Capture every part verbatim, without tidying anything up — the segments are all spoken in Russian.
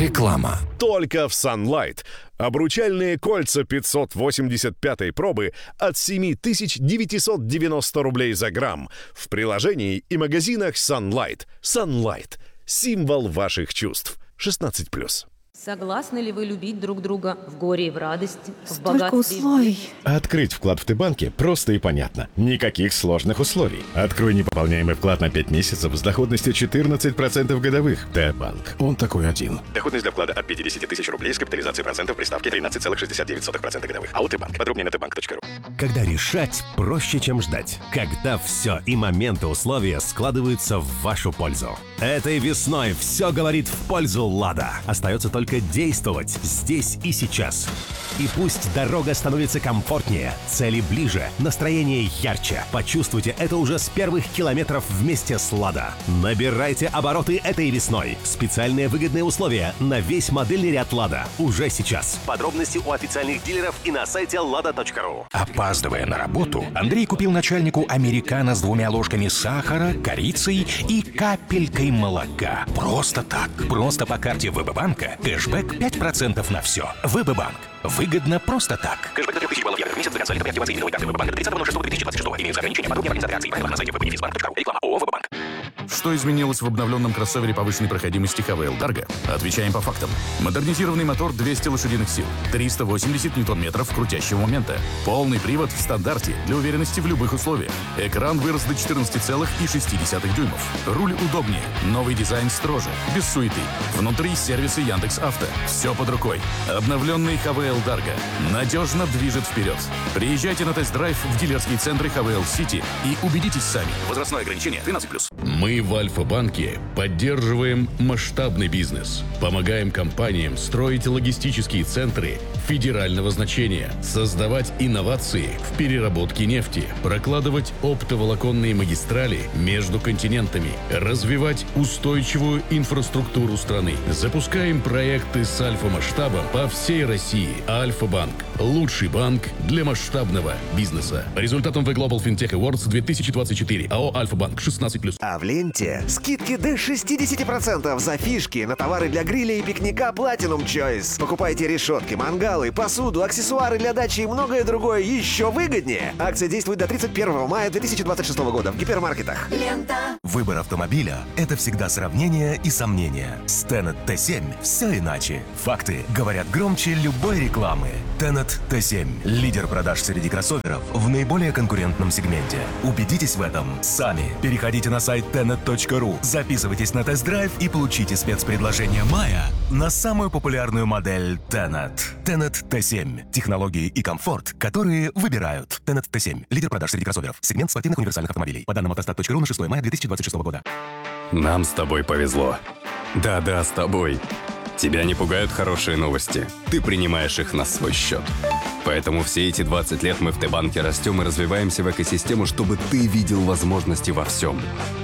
Реклама. Только в Sunlight. Обручальные кольца пятьсот восемьдесят пятой пробы от семь тысяч девятьсот девяносто рублей за грамм. В приложении и магазинах Sunlight. Sunlight. Символ ваших чувств. шестнадцать плюс. Согласны ли вы любить друг друга в горе и в радости, в Столько богатстве условий. и Открыть вклад в Т-банке просто и понятно. Никаких сложных условий. Открой непополняемый вклад на пять месяцев с доходностью четырнадцать процентов годовых. Т-банк. Он такой один. Доходность для вклада от пятьдесят тысяч рублей с капитализацией процентов при ставке тринадцать целых шестьдесят девять сотых процента годовых. АО Т-банк. Подробнее на тэ банк точка ру. Когда решать проще, чем ждать. Когда все и моменты условия складываются в вашу пользу. Этой весной все говорит в пользу «Лада». Остается только действовать здесь и сейчас. И пусть дорога становится комфортнее, цели ближе, настроение ярче. Почувствуйте это уже с первых километров вместе с «Лада». Набирайте обороты этой весной. Специальные выгодные условия на весь модельный ряд «Лада» уже сейчас. Подробности у официальных дилеров и на сайте лада точка ру. Опаздывая на работу, Андрей купил начальнику американо с двумя ложками сахара, корицей и капелькой молока. Просто так. Просто по карте ВБ-банка. Кэшбэк пять процентов на все. ВБ-банк. Выгодно просто так. Кэшбэк до трех тысяч баллов евро в месяц до конца лета при активации именной карты ВБ-банка до тридцатого ноль шестого две тысячи двадцать шестого. Имеются ограничения. Подробнее в организации и правила на сайте веб-банк точка ру. Реклама ООО «ВБ-банк». Что изменилось в обновленном кроссовере повышенной проходимости эйч ви эл Targa? Отвечаем по фактам. Модернизированный мотор двести лошадиных сил, триста восемьдесят ньютон-метров крутящего момента. Полный привод в стандарте для уверенности в любых условиях. Экран вырос до четырнадцати целых шести десятых дюймов. Руль удобнее. Новый дизайн строже. Без суеты. Внутри сервисы Яндекс.Авто. Все под рукой. Обновленный эйч ви эл Targa надежно движет вперед. Приезжайте на тест-драйв в дилерские центры эйч ви эл City и убедитесь сами. Возрастное ограничение тринадцать плюс. Мы в Альфа-банке поддерживаем масштабный бизнес, помогаем компаниям строить логистические центры федерального значения, создавать инновации в переработке нефти, прокладывать оптоволоконные магистрали между континентами, развивать устойчивую инфраструктуру страны. Запускаем проекты с альфа-масштабом по всей России. Альфа-банк – лучший банк для масштабного бизнеса. По результатам The Global FinTech Awards две тысячи двадцать четыре. АО «Альфа-банк» шестнадцать плюс. А в ленте скидки до шестьдесят процентов за фишки на товары для гриля и пикника Platinum Choice. Покупайте решетки, мангалы, посуду, аксессуары для дачи и многое другое еще выгоднее. Акция действует до тридцать первого мая две тысячи двадцать шестого года в гипермаркетах. Лента. Выбор автомобиля – это всегда сравнение и сомнения. С Tenet Т семь все иначе. Факты говорят громче любой рекламы. Tenet Т семь – лидер продаж среди кроссоверов в наиболее конкурентном сегменте. Убедитесь в этом сами. Переходите на сайт тенет точка ру, записывайтесь на тест-драйв и получите спецпредложение мая на самую популярную модель Tenet. Tenet Т семь – технологии и комфорт, которые выбирают. Tenet Т семь – лидер продаж среди кроссоверов. Сегмент спортивных универсальных автомобилей. По данным автостат точка ру на шестого мая две тысячи двадцать шестого года. Нам с тобой повезло. Да-да, с тобой. Тебя не пугают хорошие новости. Ты принимаешь их на свой счет. Поэтому все эти двадцать лет мы в Т-банке растем и развиваемся в экосистему, чтобы ты видел возможности во всем.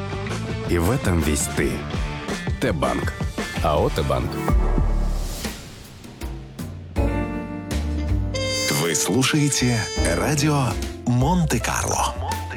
И в этом весь ты. Т-банк. АО «Т-банк». Вы слушаете радио Монте-Карло.